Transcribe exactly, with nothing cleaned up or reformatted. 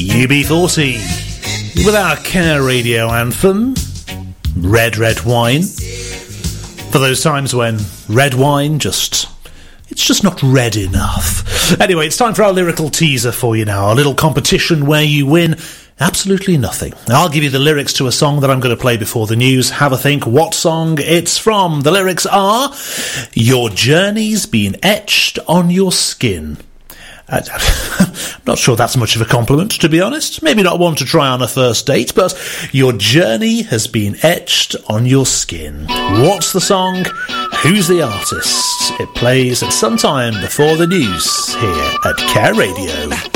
U B forty with our Care Radio anthem, Red Red Wine. For those times when red wine just... it's just not red enough. Anyway, it's time for our lyrical teaser for you now. A little competition where you win absolutely nothing. I'll give you the lyrics to a song that I'm going to play before the news. Have a think what song it's from. The lyrics are, your journey's been etched on your skin. Uh, I'm not sure that's much of a compliment, to be honest. Maybe not one to try on a first date, but your journey has been etched on your skin. What's the song? Who's the artist? It plays at some time before the news here at Care Radio.